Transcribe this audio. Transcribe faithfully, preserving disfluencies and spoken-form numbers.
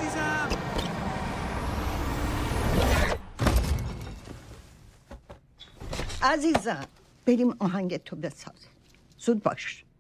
عزیزم. عزیزم بریم آهنگ تو بساز. زود باش.